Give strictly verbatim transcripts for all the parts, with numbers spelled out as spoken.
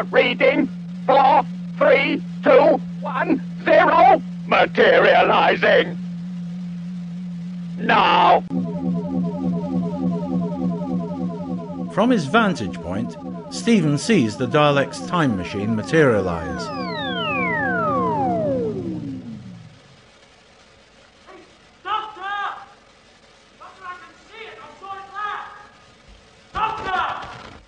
Start reading. Four, three, two, one, zero. Materializing. Now. From his vantage point, Stephen sees the Dalek's time machine materialize. Hey, Doctor! Doctor, I can see it! I saw it last!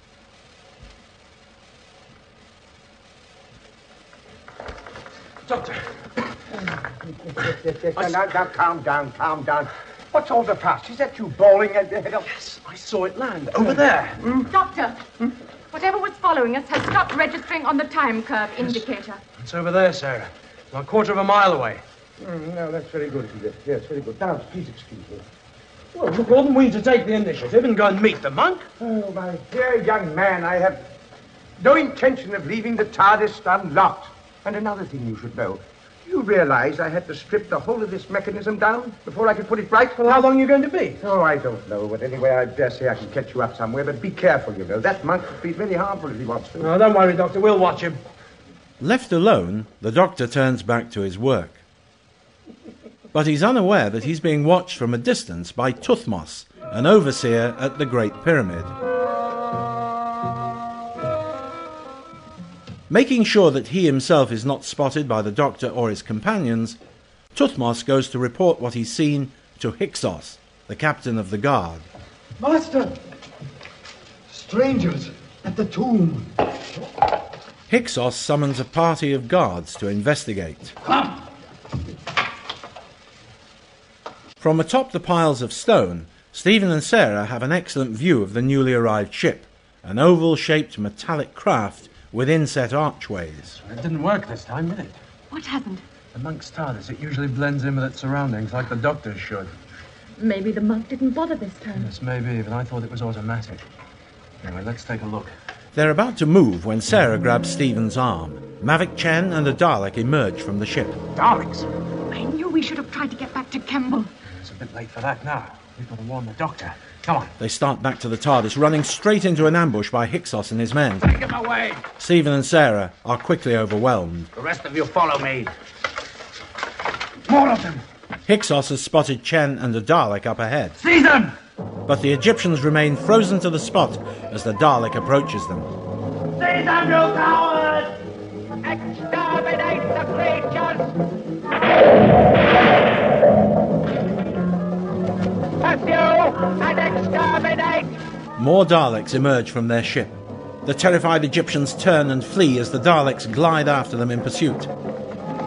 Doctor! Doctor! Now, now, now, calm down, calm down. What's all the fuss? Is that you bawling at the head of... Yes, I saw it land over there. Hmm? Doctor, hmm? whatever was following us has stopped registering on the time curve indicator. It's over there, Sarah. It's a quarter of a mile away. Mm, no, that's very good, Edith. Yes, very good. Now, please excuse me. Well, look, oughtn't we to take the initiative and go and meet the monk? Oh, my dear young man, I have no intention of leaving the TARDIS unlocked. And another thing you should know. Do you realize I had to strip the whole of this mechanism down before I could put it right? Well, how long are you going to be? Oh, I don't know. But anyway, I dare say I can catch you up somewhere. But be careful, you know. That monk could be very harmful if he wants to. No, don't worry, Doctor. We'll watch him. Left alone, the Doctor turns back to his work. But he's unaware that he's being watched from a distance by Tuthmos, an overseer at the Great Pyramid. Making sure that he himself is not spotted by the Doctor or his companions, Tuthmos goes to report what he's seen to Hyksos, the captain of the guard. Master! Strangers at the tomb. Hyksos summons a party of guards to investigate. Come! From atop the piles of stone, Stephen and Sarah have an excellent view of the newly arrived ship, an oval-shaped metallic craft with inset archways. It didn't work this time, did it? What happened? The monk's TARDIS, it usually blends in with its surroundings like the Doctor's should. Maybe the monk didn't bother this time. Yes, maybe, but I thought it was automatic. Anyway, let's take a look. They're about to move when Sarah grabs Stephen's arm. Mavic Chen and a Dalek emerge from the ship. Daleks! I knew we should have tried to get back to Kemble. It's a bit late for that now. We've got to warn the Doctor. Come on. They start back to the TARDIS, running straight into an ambush by Hyksos and his men. Take him away. Stephen and Sarah are quickly overwhelmed. The rest of you follow me. More of them. Hyksos has spotted Chen and a Dalek up ahead. Seize them. But the Egyptians remain frozen to the spot as the Dalek approaches them. Seize them, you cowards! Exterminate the creatures! Pursue and exterminate! More Daleks emerge from their ship. The terrified Egyptians turn and flee as the Daleks glide after them in pursuit.